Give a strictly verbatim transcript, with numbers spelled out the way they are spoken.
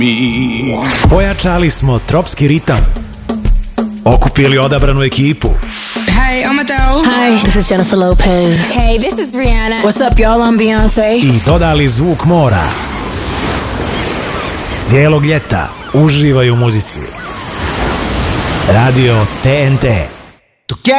Pojačali smo tropski ritam, okupili odabranu ekipu. Hey, I'm Adele. Hi, this is Jennifer Lopez. Hey, this is Rihanna. What's up, y'all? I'm Beyoncé. I dodali zvuk mora. Cijelog ljeta uživaj u muzici. Radio T N T.